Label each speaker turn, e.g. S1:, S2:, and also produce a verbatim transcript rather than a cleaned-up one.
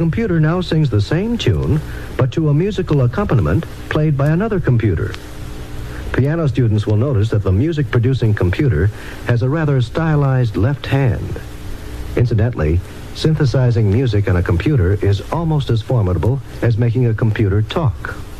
S1: computer now sings the same tune, but to a musical accompaniment played by another computer. Piano students will notice that the music-producing computer has a rather stylized left hand. Incidentally, synthesizing music on a computer is almost as formidable as making a computer talk.